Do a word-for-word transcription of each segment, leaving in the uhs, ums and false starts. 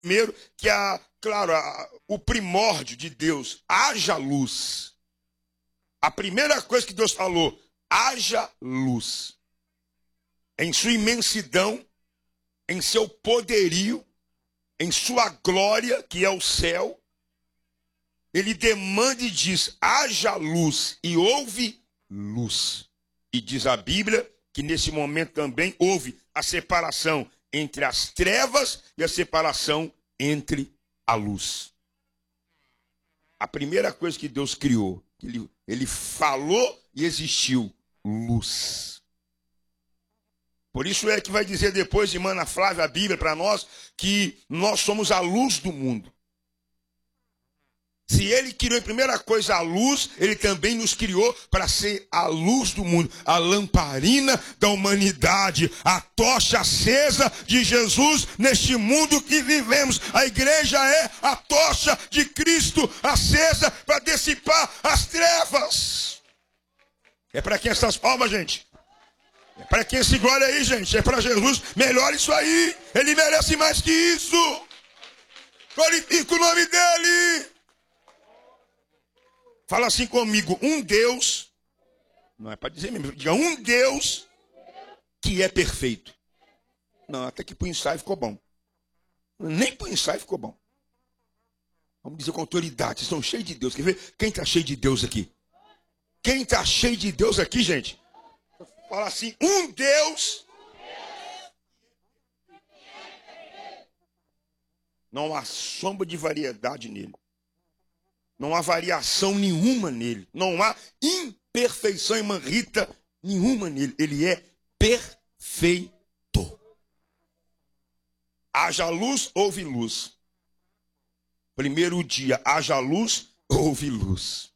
primeiro que, a, claro, a, o primórdio de Deus, haja luz. A primeira coisa que Deus falou, haja luz. Em sua imensidão, em seu poderio, em sua glória, que é o céu, ele demanda e diz, haja luz, e houve luz. E diz a Bíblia que nesse momento também houve a separação entre as trevas e a separação entre a luz. A primeira coisa que Deus criou, ele, ele falou e existiu, luz. Por isso é que vai dizer depois, irmã Ana Flávia, a Bíblia para nós, que nós somos a luz do mundo. Se ele criou em primeira coisa a luz, ele também nos criou para ser a luz do mundo, a lamparina da humanidade, a tocha acesa de Jesus neste mundo que vivemos. A igreja é a tocha de Cristo acesa para dissipar as trevas. É para quem essas palmas, gente? É para quem esse glória aí, gente? É para Jesus. Melhor isso aí. Ele merece mais que isso. Glorifica o nome dele. Fala assim comigo, um Deus, não é para dizer mesmo, diga um Deus que é perfeito. Não, até que pro ensaio ficou bom. Nem pro ensaio ficou bom. Vamos dizer com autoridade, vocês estão cheios de Deus. Quer ver? Quem está cheio de Deus aqui? Quem está cheio de Deus aqui, gente? Fala assim, um Deus. Não há sombra de variedade nele. Não há variação nenhuma nele. Não há imperfeição, irmã Rita, nenhuma nele. Ele é perfeito. Haja luz, houve luz. Primeiro dia, haja luz, houve luz.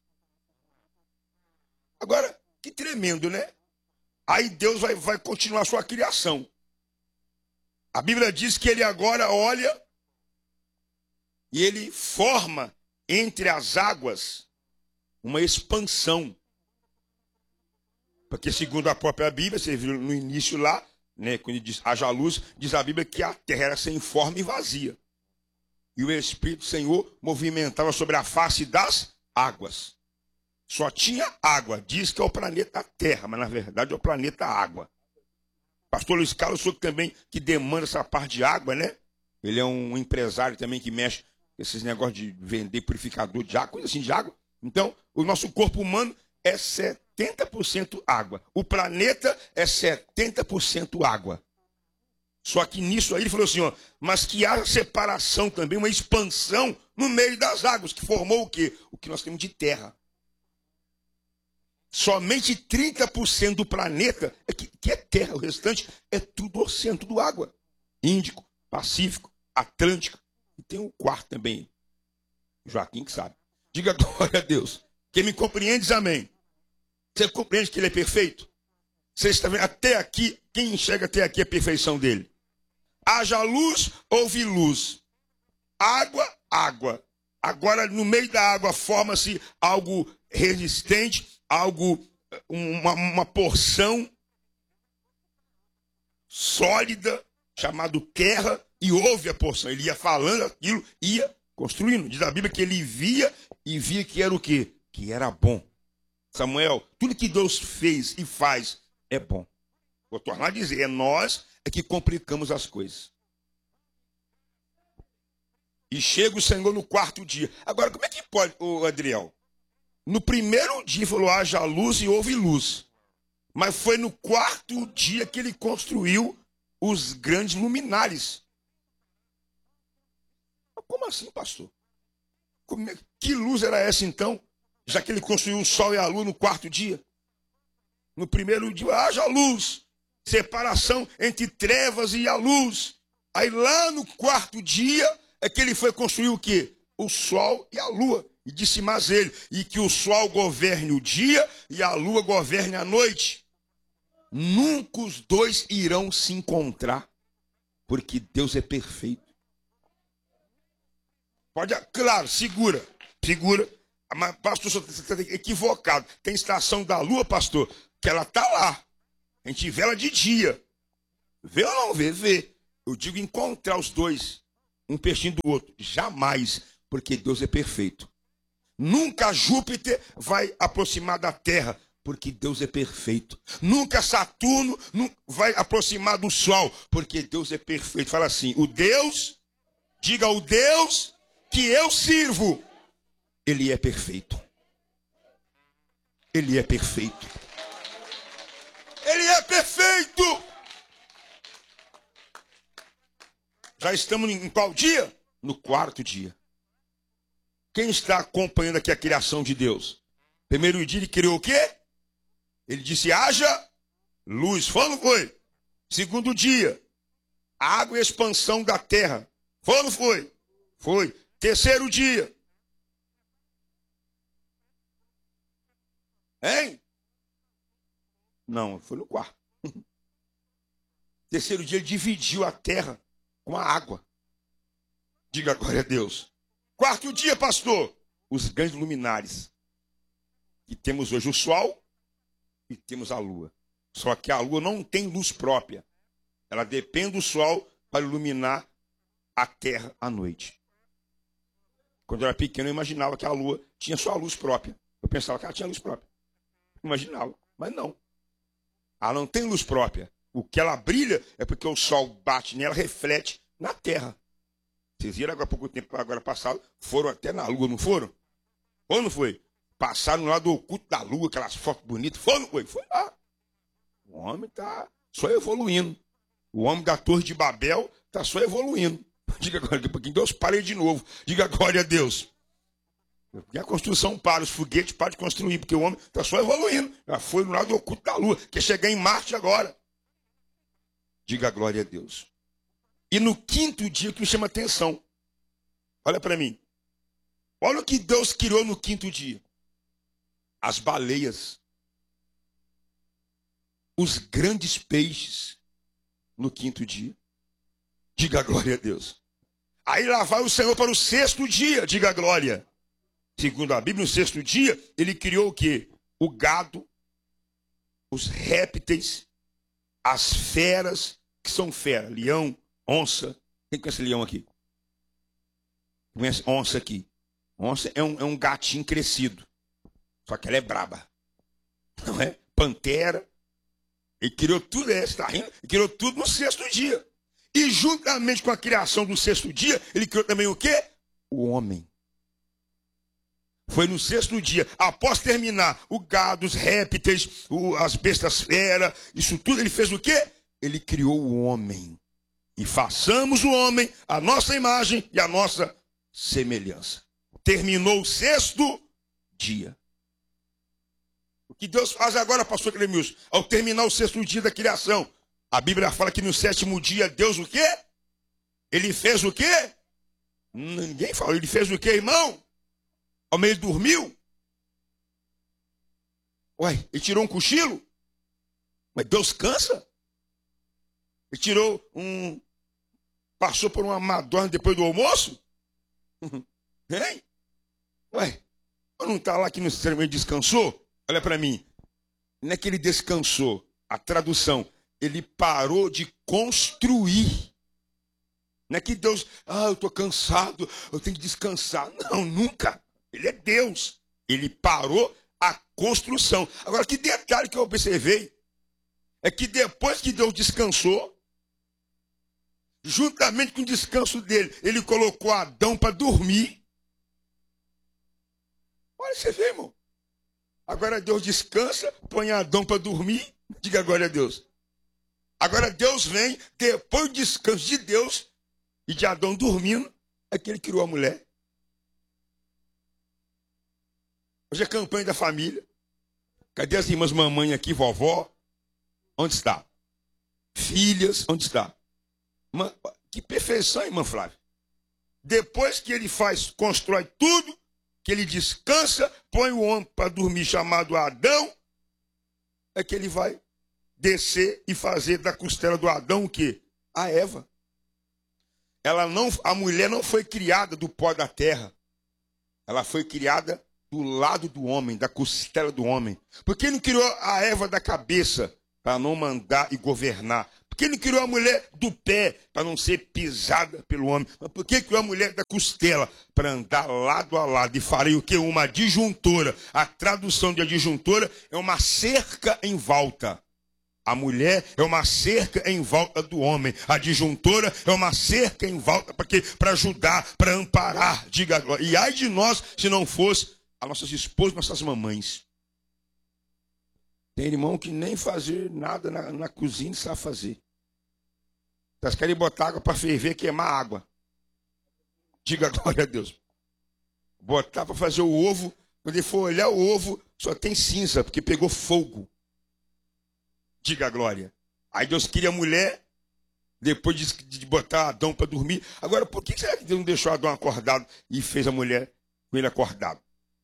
Agora, que tremendo, né? Aí Deus vai, vai continuar a sua criação. A Bíblia diz que ele agora olha e ele forma entre as águas uma expansão. Porque segundo a própria Bíblia, você viu no início lá, né, quando diz haja luz, diz a Bíblia que a terra era sem forma e vazia. E o Espírito do Senhor movimentava sobre a face das águas. Só tinha água. Diz que é o planeta Terra, mas na verdade é o planeta Água. Pastor Luiz Carlos, o senhor também que demanda essa parte de água, né? Ele é um empresário também que mexe com esses negócios de vender purificador de água, coisa assim de água. Então, o nosso corpo humano é setenta por cento água. O planeta é setenta por cento água. Só que nisso aí ele falou assim, ó, mas que há separação também, uma expansão no meio das águas, que formou o quê? O que nós temos de terra. Somente trinta por cento do planeta é que, que é terra, o restante é tudo oceano, tudo água. Índico, Pacífico, Atlântico. E tem um quarto também, Joaquim que sabe. Diga glória a Deus. Quem me compreende diz amém. Você compreende que ele é perfeito? Você está vendo até aqui, quem enxerga até aqui a perfeição dele? Haja luz, houve luz. Água, água. Agora no meio da água forma-se algo resistente, algo, uma, uma porção sólida, chamado terra, e houve a porção. Ele ia falando aquilo, ia construindo. Diz a Bíblia que ele via e via que era o quê? Que era bom. Samuel, tudo que Deus fez e faz é bom. Vou tornar a dizer, é nós é que complicamos as coisas. E chega o Senhor no quarto dia. Agora, como é que pode, ô Adriel? No primeiro dia falou, haja luz e houve luz. Mas foi no quarto dia que ele construiu os grandes luminares. Como assim, pastor? Como é, que luz era essa então? Já que ele construiu o sol e a lua no quarto dia. No primeiro dia, haja luz. Separação entre trevas e a luz. Aí lá no quarto dia é que ele foi construir o quê? O sol e a lua. E disse mais ele, e que o sol governe o dia e a lua governe a noite. Nunca os dois irão se encontrar, porque Deus é perfeito. Pode, claro, segura, segura. Mas, pastor, você está equivocado. Tem estação da lua, pastor, que ela está lá. A gente vê ela de dia. Vê ou não vê? Vê. Eu digo encontrar os dois. um peixinho do outro. Jamais, porque Deus é perfeito. Nunca Júpiter vai aproximar da Terra, porque Deus é perfeito. Nunca Saturno vai aproximar do Sol, porque Deus é perfeito. Fala assim, o Deus, diga o Deus que eu sirvo, Ele é perfeito. Ele é perfeito. Ele é perfeito. Já estamos em qual dia? No quarto dia. Quem está acompanhando aqui a criação de Deus? Primeiro dia ele criou o quê? Ele disse, haja luz. Foi ou não foi? Segundo dia, água e expansão da terra. Foi ou não foi? Foi. Terceiro dia. Hein? Não, foi no quarto. Terceiro dia ele dividiu a terra com a água. Diga glória a Deus. Quarto dia, pastor, os grandes luminares. E temos hoje o sol e temos a lua. Só que a lua não tem luz própria. Ela depende do sol para iluminar a terra à noite. Quando eu era pequeno, eu imaginava que a lua tinha sua luz própria. Eu pensava que ela tinha luz própria. Imaginava, mas não. Ela não tem luz própria. O que ela brilha é porque o sol bate nela, reflete na terra. Vocês viram agora há pouco tempo, agora passado, foram até na lua, não foram? Ou não foi? Passaram lá do oculto da lua, aquelas fotos bonitas. Foi ou não foi? Foi lá. O homem está só evoluindo. O homem da Torre de Babel está só evoluindo. Diga agora, daqui a pouquinho Deus para de novo. Diga glória a Deus. E a construção para, os foguetes para de construir, porque o homem está só evoluindo. Já foi no lado do oculto da lua, quer chegar em Marte agora. Diga glória a Deus. E no quinto dia que me chama a atenção. Olha para mim. Olha o que Deus criou no quinto dia. As baleias. Os grandes peixes no quinto dia. Diga glória a Deus. Aí lá vai o Senhor para o sexto dia. Diga glória. Segundo a Bíblia, no sexto dia, ele criou o quê? O gado, os répteis, as feras, que são feras, leão, onça. Quem conhece leão aqui? Conhece onça aqui? Onça é um, é um gatinho crescido. Só que ela é braba. Não é? Pantera. Ele criou tudo, é, está rindo? Ele criou tudo no sexto dia. E juntamente com a criação do sexto dia, ele criou também o quê? O homem. Foi no sexto dia, após terminar o gado, os répteis, o, as bestas feras, isso tudo, ele fez o quê? Ele criou o homem. E façamos o homem a nossa imagem e a nossa semelhança. Terminou o sexto dia. O que Deus faz agora, pastor Clemilson, ao terminar o sexto dia da criação? A Bíblia fala que no sétimo dia Deus o quê? Ele fez o quê? Ninguém fala, ele fez o quê, irmão? Ao meio dormiu? Ué, ele tirou um cochilo? Mas Deus cansa? Ele tirou um... Passou por uma madonna depois do almoço? Hein? Ué, não está lá que no extremamente descansou? Olha para mim. Não é que ele descansou. A tradução, ele parou de construir. Não é que Deus, ah, eu estou cansado, eu tenho que descansar. Não, nunca. Ele é Deus. Ele parou a construção. Agora, que detalhe que eu observei é que depois que Deus descansou, juntamente com o descanso dele, ele colocou Adão para dormir. Olha, você vê, irmão. Agora Deus descansa, põe Adão para dormir. Diga glória a Deus. Agora Deus vem, depois do descanso de Deus e de Adão dormindo, é que ele criou a mulher. Hoje é campanha da família. Cadê as irmãs mamãe aqui, vovó? Onde está? Filhas, onde está? Uma, que perfeição, irmã Flávia. Depois que ele faz, constrói tudo, que ele descansa, põe o homem para dormir chamado Adão, é que ele vai descer e fazer da costela do Adão o quê? A Eva. Ela não, a mulher não foi criada do pó da terra. Ela foi criada do lado do homem, da costela do homem. Por que ele não criou a Eva da cabeça? Para não mandar e governar. Por que ele criou a mulher do pé? Para não ser pisada pelo homem. Mas por que criou a mulher da costela? Para andar lado a lado. E farei o quê? Uma disjuntora. A tradução de adjuntora é uma cerca em volta. A mulher é uma cerca em volta do homem. A disjuntora é uma cerca em volta para quê? Para ajudar, para amparar. Diga agora. E ai de nós se não fosse as nossas esposas, nossas mamães. Tem irmão que nem fazer nada na, na cozinha sabe fazer. Elas querem botar água para ferver, queimar água. Diga glória a Deus. Botar para fazer o ovo, quando ele for olhar o ovo, só tem cinza, porque pegou fogo. Diga glória. Aí Deus queria a mulher, depois de, de botar Adão para dormir. Agora, por que será que Deus não deixou Adão acordado e fez a mulher com ele acordado?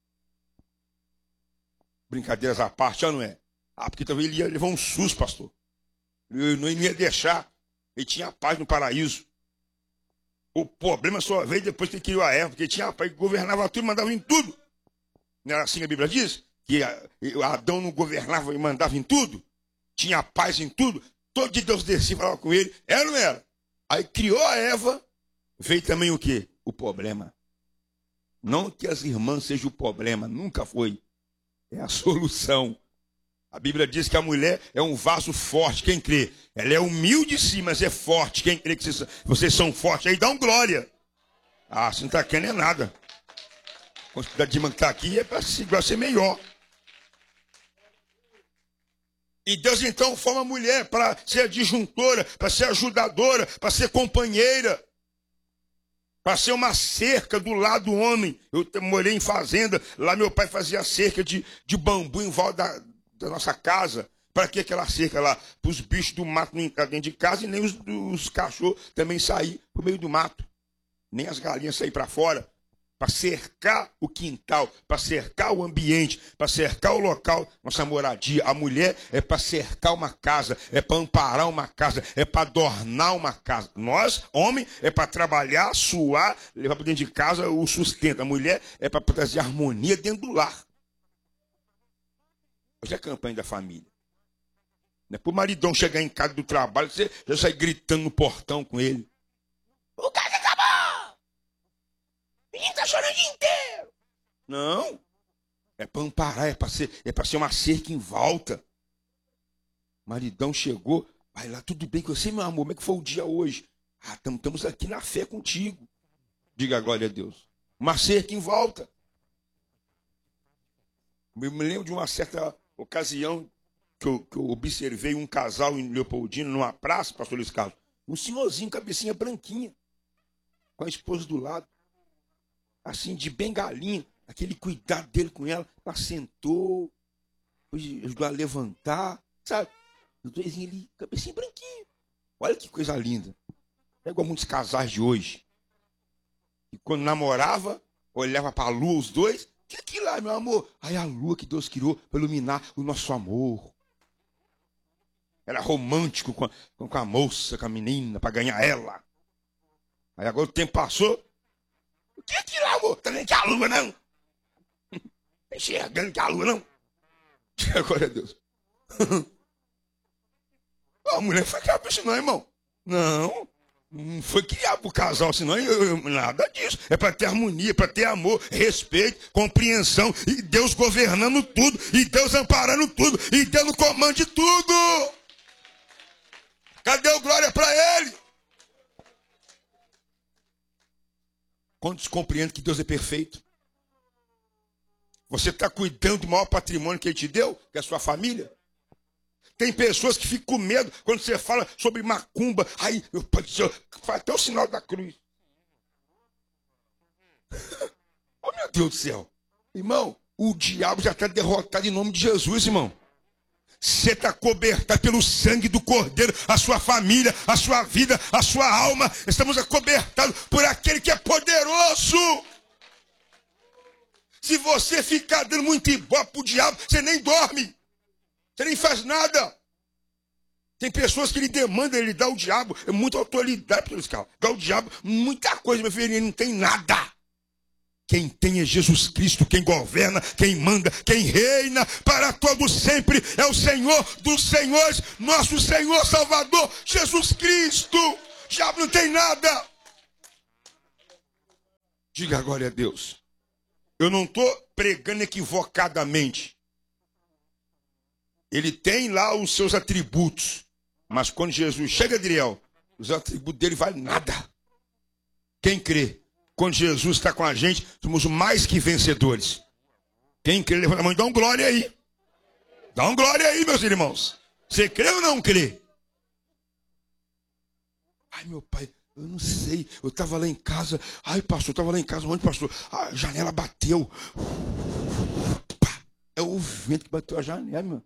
Brincadeiras à parte, já não é? Ah, porque talvez ele ia levar um susto, pastor. Ele não ia deixar. Ele tinha paz no paraíso. O problema só veio depois que ele criou a Eva, porque ele tinha paz, governava tudo, mandava em tudo. Não era assim que a Bíblia diz? Que Adão não governava e mandava em tudo? Tinha paz em tudo? Todo dia Deus descia e falava com ele. Era ou não era? Aí criou a Eva, veio também o quê? O problema. Não que as irmãs sejam o problema, nunca foi. É a solução. A Bíblia diz que a mulher é um vaso forte, quem crê? Ela é humilde sim, mas é forte. Quem crê que vocês, vocês são fortes? Aí dá um glória. Ah, se não está querendo é nada. A quantidade de irmã que está aqui é para ser melhor. E Deus então forma a mulher para ser disjuntora, para ser ajudadora, para ser companheira, para ser uma cerca do lado do homem. Eu morei em fazenda, lá meu pai fazia cerca de, de bambu em volta da, da nossa casa. Para que aquela cerca lá? Para os bichos do mato não entrar dentro de casa e nem os, os cachorros também sair para o meio do mato. Nem as galinhas sair para fora. Para cercar o quintal, para cercar o ambiente, para cercar o local, nossa moradia. A mulher é para cercar uma casa, é para amparar uma casa, é para adornar uma casa. Nós, homem, é para trabalhar, suar, levar para dentro de casa o sustento. A mulher é para trazer harmonia dentro do lar. Hoje é a campanha da família. Não é para o maridão chegar em casa do trabalho, você já sai gritando no portão com ele. O caso acabou! O menino está chorando o dia inteiro. Não. É para amparar, é para ser, é para ser uma cerca em volta. O maridão chegou, vai lá, tudo bem com você, meu amor? Como é que foi o dia hoje? Ah, estamos aqui na fé contigo. Diga a glória a Deus. Uma cerca em volta. Eu me lembro de uma certa ocasião que eu, que eu observei um casal em Leopoldina, numa praça, pastor Luiz Carlos. Um senhorzinho, cabecinha branquinha, com a esposa do lado. Assim, de bengalinha, aquele cuidado dele com ela. Ela sentou, ajudou a levantar, sabe? Os dois ali, cabecinha branquinha. Olha que coisa linda. É igual muitos casais de hoje. E quando namorava, olhava para a lua os dois. Que aquilo lá, meu amor? Aí a lua que Deus criou para iluminar o nosso amor. Era romântico com a, com a moça, com a menina, para ganhar ela. Aí agora o tempo passou. O que é aquilo lá, amor? Tá vendo que é a lua, não? Tá enxergando que é a lua, não? Glória a Deus. A mulher foi criada para isso, não, irmão. Não. Não foi criado para o casal, senão eu, eu, nada disso. É para ter harmonia, para ter amor, respeito, compreensão. E Deus governando tudo. E Deus amparando tudo. E Deus no comando de tudo. Cadê o glória para Ele? Quantos compreendem que Deus é perfeito? Você está cuidando do maior patrimônio que Ele te deu, que é a sua família? Tem pessoas que ficam com medo quando você fala sobre macumba. Aí, eu, faz até o sinal da cruz. Oh, meu Deus do céu. Irmão, o diabo já está derrotado em nome de Jesus, irmão. Você está cobertado pelo sangue do Cordeiro, a sua família, a sua vida, a sua alma. Estamos acobertados por aquele que é poderoso. Se você ficar dando muito ibope pro diabo, você nem dorme. Você nem faz nada. Tem pessoas que ele demanda, ele dá ao diabo. É muita autoridade para eles, cara. Dá ao diabo muita coisa, meu filho, ele não tem nada. Quem tem é Jesus Cristo, quem governa, quem manda, quem reina para todo sempre é o Senhor dos senhores, nosso Senhor Salvador, Jesus Cristo. O diabo não tem nada. Diga glória a Deus. Eu não estou pregando equivocadamente. Ele tem lá os seus atributos. Mas quando Jesus chega, Adriel, os atributos dele valem nada. Quem crê? Quando Jesus está com a gente, somos mais que vencedores. Quem crê, levanta a mão e dá um glória aí. Dá um glória aí, meus irmãos. Você crê ou não crê? Ai, meu pai, eu não sei. Eu estava lá em casa. Ai, pastor, eu estava lá em casa. Onde, pastor? A janela bateu. É o vento que bateu a janela, meu.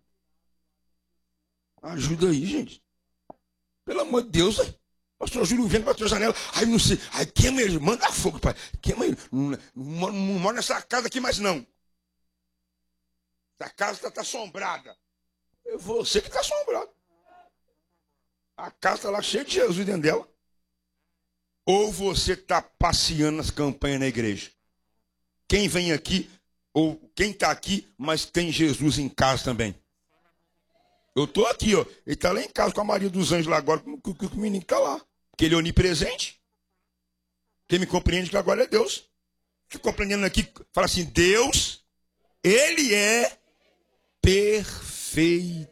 Ajuda aí, gente. Pelo amor de Deus, hein? Pastor Júlio, o vento bateu a janela. Ai, não sei. Ai, queima ele. Manda fogo, pai. Queima ele. Não, não, não mora nessa casa aqui mais, não. Essa casa está tá assombrada. É você que está assombrado. A casa está lá cheia de Jesus dentro dela. Ou você está passeando nas campanhas na igreja. Quem vem aqui, ou quem está aqui, mas tem Jesus em casa também. Eu estou aqui, ó. Ele está lá em casa com a Maria dos Anjos lá agora, com o menino que está lá. Porque ele é onipresente. Quem me compreende que agora é Deus. Fico compreendendo aqui, fala assim, Deus, ele é perfeito.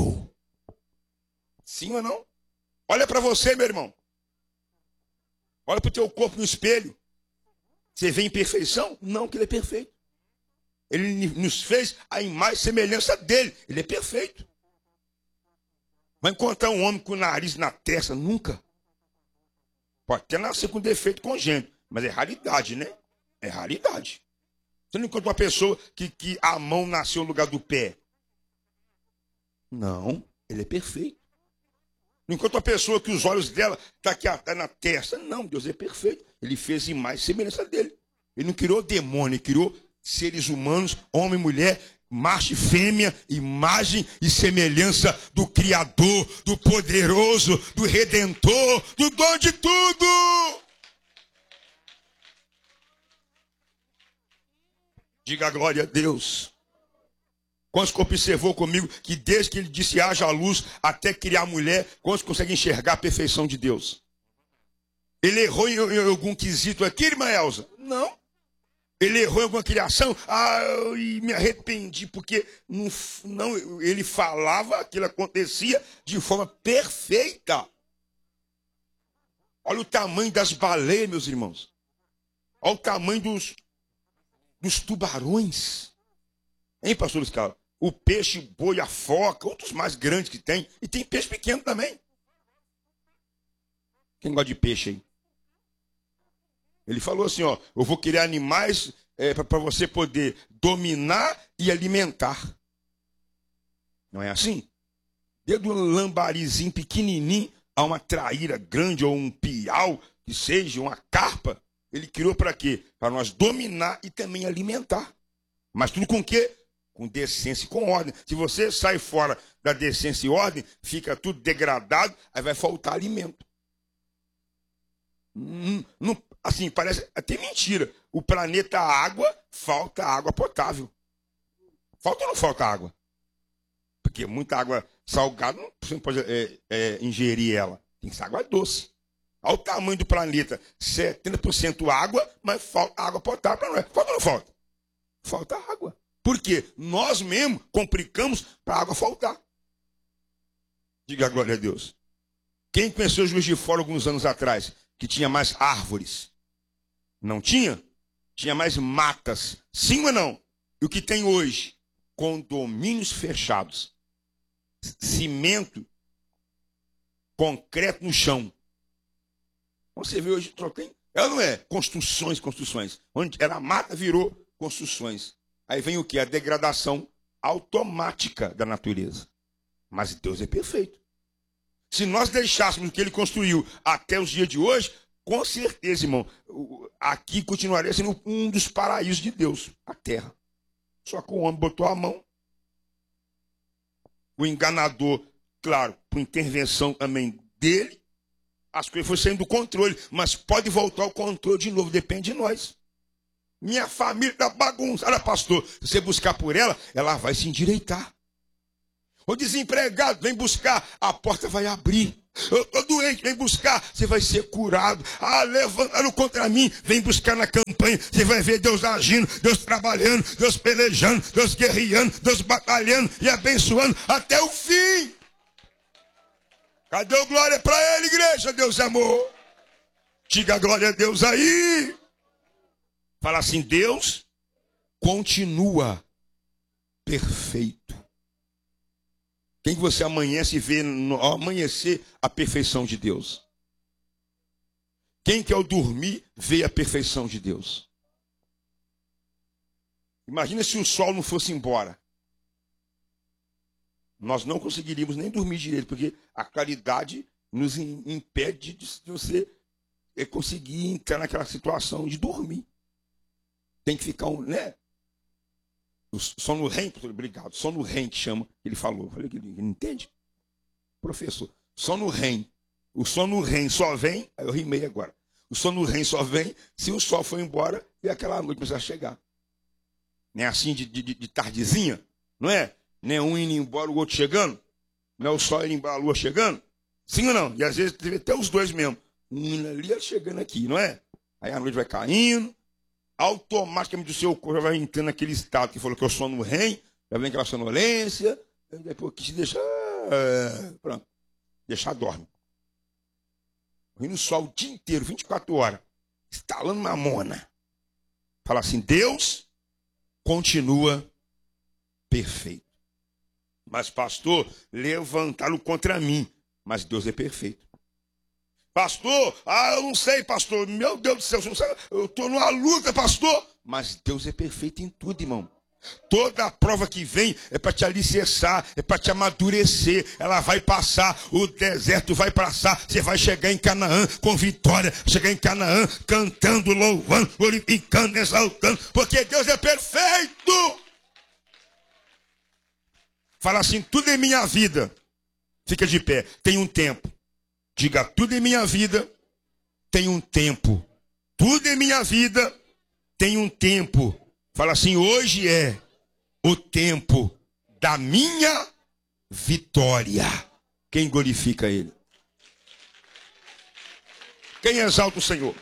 Sim ou não? Olha para você, meu irmão. Olha para o teu corpo no espelho. Você vê imperfeição? Não, que ele é perfeito. Ele nos fez a imagem e semelhança dele. Ele é perfeito. Vai encontrar um homem com o nariz na testa? Nunca. Pode até nascer com defeito congênito, mas é raridade, né? É raridade. Você não encontra uma pessoa que, que a mão nasceu no lugar do pé. Não, ele é perfeito. Não encontra uma pessoa que os olhos dela estão aqui tá na testa. Não, Deus é perfeito. Ele fez imagem e semelhança dele. Ele não criou demônio, ele criou seres humanos, homem e mulher, macho e fêmea, imagem e semelhança do Criador, do poderoso, do Redentor, do dono de tudo. Diga glória a Deus. Quantos observou comigo que desde que ele disse haja luz até criar a mulher, quantos conseguem enxergar a perfeição de Deus? Ele errou em, em algum quesito aqui, irmã Elza? Não. Ele errou em alguma criação? Ah, eu me arrependi, porque não, não, ele falava, aquilo acontecia de forma perfeita. Olha o tamanho das baleias, meus irmãos. Olha o tamanho dos, dos tubarões. Hein, pastor Luiz Carlos? O peixe, boi, a foca, outros mais grandes que tem. E tem peixe pequeno também. Quem gosta de peixe aí? Ele falou assim, ó, eu vou criar animais é, para você poder dominar e alimentar. Não é assim? Desde um lambarizinho pequenininho a uma traíra grande ou um piau, que seja uma carpa, ele criou para quê? Para nós dominar e também alimentar. Mas tudo com quê? Com decência e com ordem. Se você sai fora da decência e ordem, fica tudo degradado, aí vai faltar alimento. Não, não, assim, parece até mentira. O planeta água, falta água potável. Falta ou não falta água? Porque muita água salgada, você não pode é, é, ingerir ela. Tem que ser água doce. Olha o tamanho do planeta. setenta por cento água, mas falta água potável. Não é? Falta ou não falta? Falta água. Por quê? Nós mesmos complicamos para a água faltar. Diga a glória a Deus. Quem conheceu Juiz de Fora alguns anos atrás? Que tinha mais árvores. Não tinha? Tinha mais matas. Sim ou não? E o que tem hoje? Condomínios fechados. Cimento. Concreto no chão. Você vê hoje, só tem... Ela não é construções, construções. Onde era mata, virou construções. Aí vem o quê? A degradação automática da natureza. Mas Deus é perfeito. Se nós deixássemos o que ele construiu até os dias de hoje, com certeza, irmão, aqui continuaria sendo um dos paraísos de Deus, a terra. Só que o homem botou a mão. O enganador, claro, por intervenção também dele, as coisas foram saindo do controle, mas pode voltar ao controle de novo, depende de nós. Minha família está bagunçada, pastor. Se você buscar por ela, ela vai se endireitar. O desempregado, vem buscar, a porta vai abrir. Eu estou doente, vem buscar, você vai ser curado. Ah, levantaram contra mim, vem buscar na campanha. Você vai ver Deus agindo, Deus trabalhando, Deus pelejando, Deus guerreando, Deus batalhando e abençoando até o fim. Cadê o glória para ele, igreja? Deus é amor. Diga glória a Deus aí. Fala assim, Deus continua perfeito. Quem que você amanhece e vê no amanhecer a perfeição de Deus? Quem que ao dormir vê a perfeição de Deus? Imagina se o sol não fosse embora. Nós não conseguiríamos nem dormir direito, porque a claridade nos impede de você conseguir entrar naquela situação de dormir. Tem que ficar um, né? O sono R E M, obrigado, sono R E M que chama, ele falou. Eu falei que ele entende? Professor, sono R E M. O sono R E M só vem, aí eu rimei agora. O sono R E M só vem se o sol for embora e aquela noite precisa chegar. Não é assim de, de, de tardezinha? Não é? Não é um indo embora, o outro chegando? Não é o sol indo embora, a lua chegando? Sim ou não? E às vezes teve até os dois mesmo. Um indo ali, chegando aqui, não é? Aí a noite vai caindo. Automaticamente o seu corpo já vai entrando naquele estado que falou que eu sou no R E M, já vem aquela sonolência, e depois que se deixar, pronto, deixar dorme. Rindo sol o dia inteiro, vinte e quatro horas, estalando mamona. Fala assim, Deus continua perfeito. Mas pastor, levantaram contra mim, mas Deus é perfeito. Pastor, ah, eu não sei, pastor. Meu Deus do céu, eu estou numa luta, pastor. Mas Deus é perfeito em tudo, irmão. Toda a prova que vem é para te alicerçar, é para te amadurecer. Ela vai passar, o deserto vai passar. Você vai chegar em Canaã com vitória. Chegar em Canaã cantando, louvando, glorificando, exaltando. Porque Deus é perfeito. Fala assim, tudo em minha vida. Fica de pé, tem um tempo. Diga, tudo em minha vida tem um tempo. Tudo em minha vida tem um tempo. Fala assim, hoje é o tempo da minha vitória. Quem glorifica ele? Quem exalta o Senhor?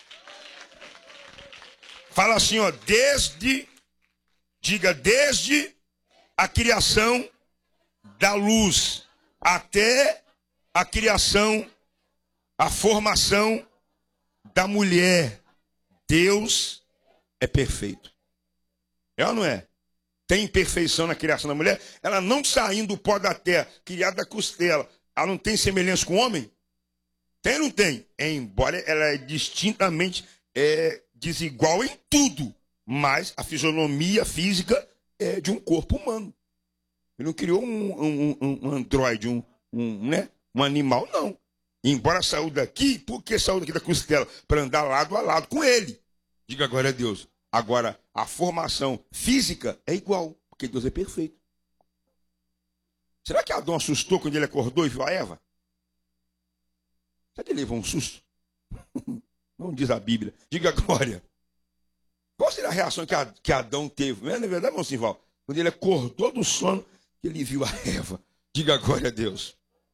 Fala assim, ó, desde, diga, desde a criação da luz até a criação, a formação da mulher, Deus é perfeito. É ou não é? Tem perfeição na criação da mulher. Ela não saindo do pó da terra, criada da costela. Ela não tem semelhança com o homem? Tem ou não tem? Embora ela é distintamente é, desigual em tudo. Mas a fisionomia física é de um corpo humano. Ele não criou um, um, um, um androide, um, um, né? Um animal, não. Embora saiu daqui, por que saiu daqui da costela? Para andar lado a lado com ele. Diga glória a Deus. Agora, a formação física é igual, porque Deus é perfeito. Será que Adão assustou quando ele acordou e viu a Eva? Será que ele levou um susto? Não diz a Bíblia. Diga glória. Qual será a reação que, a, que Adão teve? Não é verdade, irmão Simval? Quando ele acordou do sono, ele viu a Eva. Diga glória a Deus.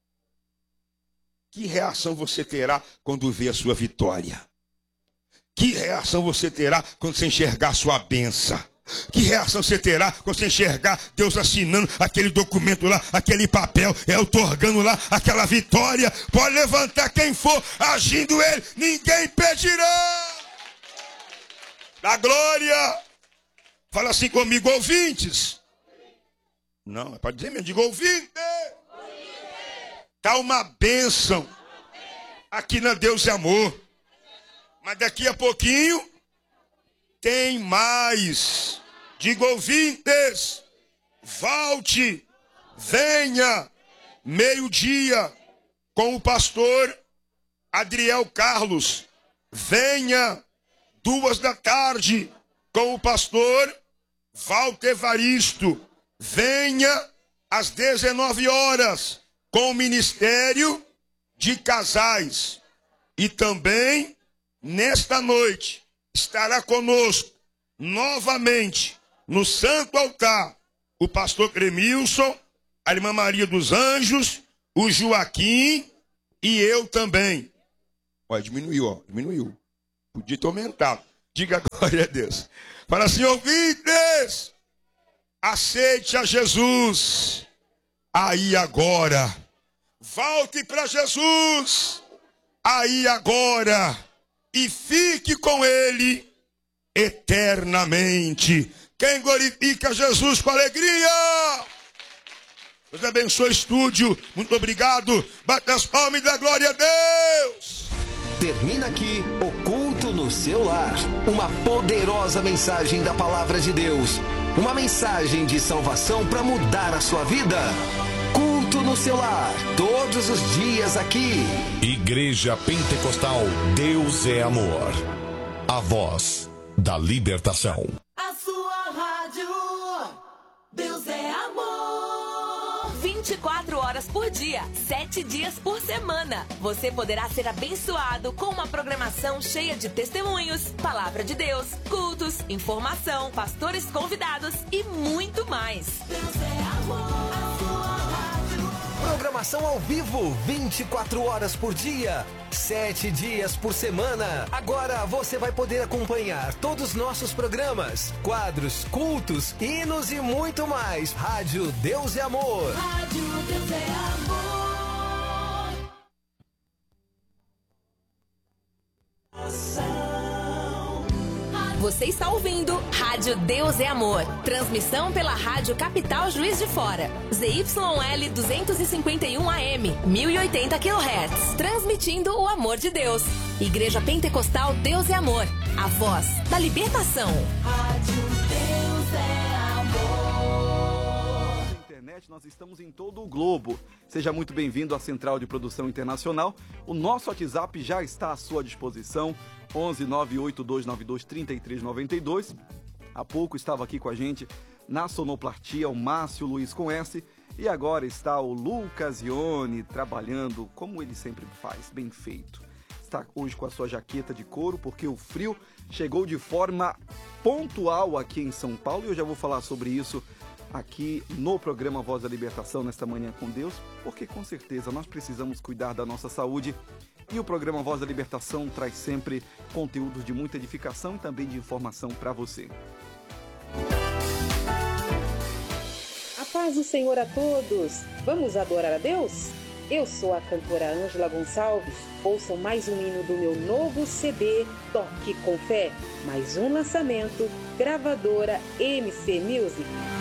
Que reação você terá quando vê a sua vitória? Que reação você terá quando você enxergar a sua bênção? Que reação você terá quando você enxergar Deus assinando aquele documento lá, aquele papel, é otorgando lá aquela vitória? Pode levantar quem for, agindo ele, ninguém impedirá. Da glória. Fala assim comigo, ouvintes. Não, é para dizer mesmo, diga ouvinte. Está uma bênção aqui na Deus é Amor. Mas daqui a pouquinho tem mais. Diga ouvintes, volte, venha, meio-dia, com o pastor Adriel Carlos. Venha, duas da tarde, com o pastor Walter Evaristo. Venha, às dezenove horas, com o Ministério de Casais. E também, nesta noite, estará conosco novamente no santo altar o pastor Cremilson, a irmã Maria dos Anjos, o Joaquim e eu também. Olha, diminuiu, ó, diminuiu. Podia ter aumentado. Diga glória a Deus. Fala assim, ouvintes, aceite a Jesus. Aí agora, volte para Jesus. Aí agora, e fique com Ele eternamente. Quem glorifica Jesus com alegria? Deus abençoe o estúdio. Muito obrigado. Bate as palmas e dá glória a Deus. Termina aqui o culto no seu lar. Uma poderosa mensagem da palavra de Deus. Uma mensagem de salvação para mudar a sua vida. Culto no seu lar. Todos os dias aqui. Igreja Pentecostal Deus é Amor. A voz da libertação. A sua rádio. Deus é amor. vinte e quatro horas por dia, sete dias por semana. Você poderá ser abençoado com uma programação cheia de testemunhos, palavra de Deus, cultos, informação, pastores convidados e muito mais. Deus é amor. A sua rádio. Programação ao vivo, vinte e quatro horas por dia, sete dias por semana. Agora você vai poder acompanhar todos os nossos programas, quadros, cultos, hinos e muito mais. Rádio Deus é Amor. Rádio Deus é amor. Você está ouvindo Rádio Deus é Amor. Transmissão pela Rádio Capital Juiz de Fora. Z Y L duzentos e cinquenta e um A M, mil e oitenta quilohertz. Transmitindo o amor de Deus. Igreja Pentecostal Deus é Amor. A voz da libertação. Rádio Deus é amor. Na internet, nós estamos em todo o globo. Seja muito bem-vindo à Central de Produção Internacional. O nosso WhatsApp já está à sua disposição. onze nove oito dois nove dois três três nove dois. Há pouco estava aqui com a gente na sonoplastia o Márcio Luiz com S. E agora está o Lucas Ione trabalhando como ele sempre faz, bem feito. Está hoje com a sua jaqueta de couro porque o frio chegou de forma pontual aqui em São Paulo. E eu já vou falar sobre isso aqui no programa Voz da Libertação, nesta Manhã com Deus, porque com certeza nós precisamos cuidar da nossa saúde e o programa Voz da Libertação traz sempre conteúdos de muita edificação e também de informação para você. A paz do Senhor a todos! Vamos adorar a Deus? Eu sou a cantora Ângela Gonçalves. Ouçam mais um hino do meu novo C D Toque com Fé. Mais um lançamento, gravadora M C Music.